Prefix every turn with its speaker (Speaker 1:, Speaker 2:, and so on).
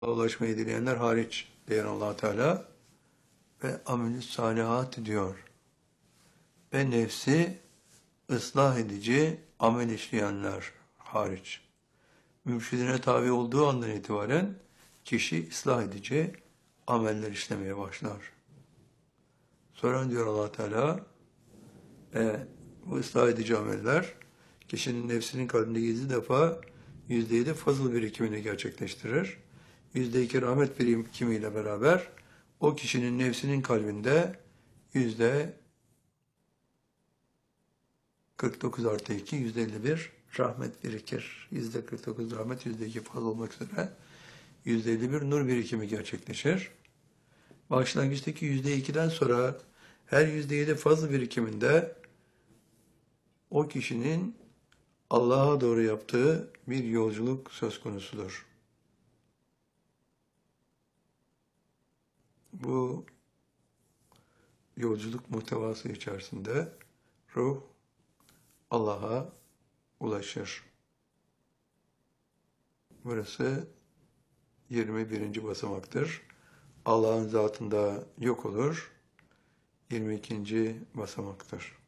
Speaker 1: ulaşmayı dileyenler hariç diyen Allah Teala ve amelü salihat diyor. Ve nefsi ıslah edici amel işleyenler hariç. Mürşidine tabi olduğu andan itibaren kişi ıslah edici ameller işlemeye başlar. Sonra diyor Allah Teala, bu ıslah edici ameller kişinin nefsinin kalbinde 7 defa %7 fazıl birikimini gerçekleştirir. %2 rahmet birikimiyle beraber o kişinin nefsinin kalbinde %49 artı 2, %51 rahmet birikir. %49 rahmet, %2 fazla olmak üzere %51 nur birikimi gerçekleşir. Başlangıçtaki %2'den sonra her %7 fazla birikiminde o kişinin Allah'a doğru yaptığı bir yolculuk söz konusudur. Bu yolculuk muhtevası içerisinde ruh Allah'a ulaşır. Burası 21. basamaktır. Allah'ın zatında yok olur. 22. basamaktır.